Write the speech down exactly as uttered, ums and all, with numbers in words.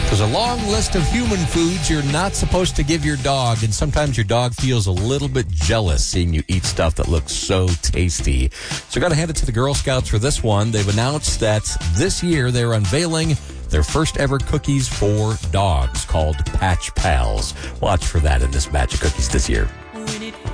There's a long list of human foods you're not supposed to give your dog, and sometimes your dog feels a little bit jealous seeing you eat stuff that looks so tasty. So got to hand it to the Girl Scouts for this one. They've announced that this year they're unveiling their first ever cookies for dogs called Patch Pals. Watch for that in this batch of cookies this year.